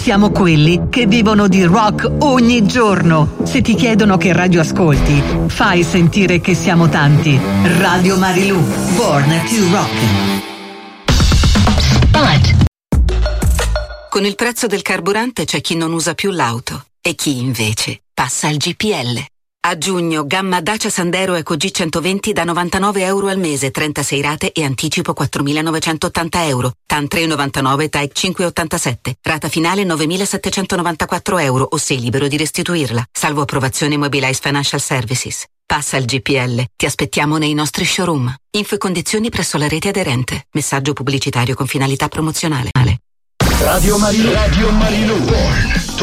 siamo quelli che vivono di rock ogni giorno. Se ti chiedono che radio ascolti, fai sentire che siamo tanti. Radio Marilù, born to rock. Con il prezzo del carburante c'è chi non usa più l'auto e chi invece passa al GPL. A giugno, gamma Dacia Sandero Eco G120 da €99 al mese, 36 rate e anticipo €4.980. TAN 3,99, TAEC 5,87. Rata finale €9.794 o sei libero di restituirla. Salvo approvazione Mobilize Financial Services. Passa al GPL. Ti aspettiamo nei nostri showroom. Info e condizioni presso la rete aderente. Messaggio pubblicitario con finalità promozionale. Radio Marilù. Radio Marilù. Born